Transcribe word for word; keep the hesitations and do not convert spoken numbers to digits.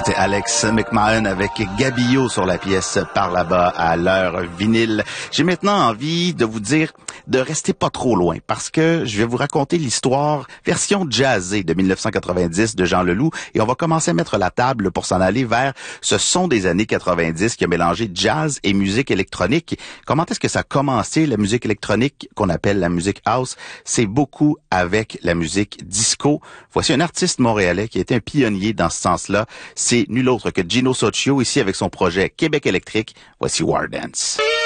C'était Alex McMahon avec Gabio sur la pièce Par là-bas à l'heure vinyle. J'ai maintenant envie de vous dire de rester pas trop loin parce que je vais vous raconter l'histoire version jazzée de mille neuf cent quatre-vingt-dix de Jean Leloup et on va commencer à mettre la table pour s'en aller vers ce son des années quatre-vingt-dix qui a mélangé jazz et musique électronique. Comment est-ce que ça a commencé la musique électronique qu'on appelle la musique house? C'est beaucoup avec la musique disco. Voici un artiste montréalais qui a été un pionnier dans ce sens-là. C'est nul autre que Gino Soccio, ici avec son projet Québec électrique. Voici War Dance.